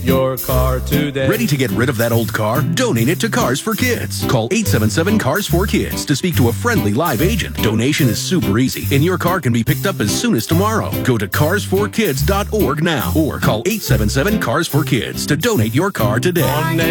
your car today. Ready to get rid of that old car? Donate it to Cars for Kids. Call 877-CARS4KIDS to speak to a friendly live agent. Donation is super easy, and your car can be picked up as soon as tomorrow. Go to carsforkids.org now or call 877-CARS4KIDS to donate your car today.